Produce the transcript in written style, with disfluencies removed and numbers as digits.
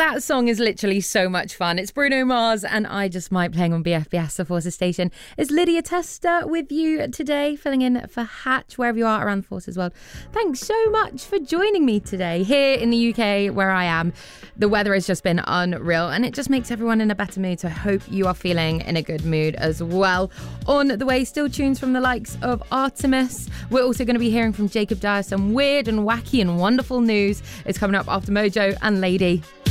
That song is literally so much fun. It's Bruno Mars and I Just Might, playing on BFBS, the Forces Station. It's Lydia Tester with you today, filling in for Hatch, wherever you are around the Forces world. Thanks so much for joining me today. Here in the UK, where I am, the weather has just been unreal and it just makes everyone in a better mood. So I hope you are feeling in a good mood as well. On the way, still tunes from the likes of Artemis. We're also going to be hearing from Jacob Dyer. Some weird and wacky and wonderful news is coming up after Mojo and Lady.